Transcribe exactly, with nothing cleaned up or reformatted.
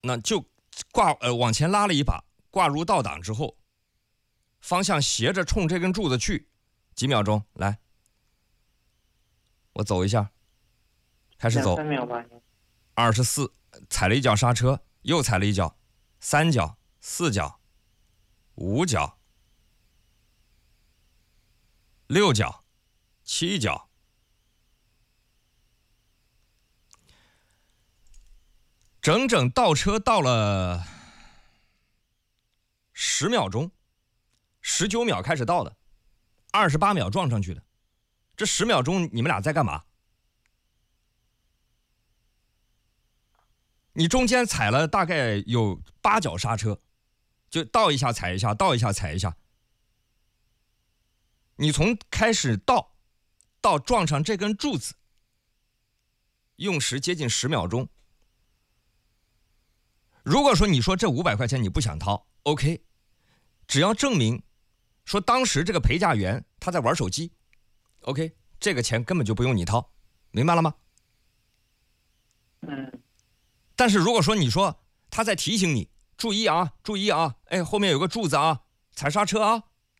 那就挂呃往前拉了一把，挂入倒档之后，方向斜着冲这根柱子去，几秒钟，来，我走一下，开始走， 三秒吧。 二十四，踩了一脚刹车，又踩了一脚，三脚，四脚，五脚，六脚，七脚。整整倒车到了十秒钟，十九秒开始倒的，二十八秒撞上去的。这十秒钟你们俩在干嘛？你中间踩了大概有八脚刹车，就倒一下踩一下，倒一下踩一下。你从开始倒到撞上这根柱子，用时接近十秒钟。如果说你说这五百块钱你不想掏 ，OK， 只要证明说当时这个陪嫁员他在玩手机 ，OK， 这个钱根本就不用你掏，明白了吗？ 嗯。 但是如果说你说他在提醒你注意啊，注意啊，哎，后面有个柱子啊，踩刹车啊，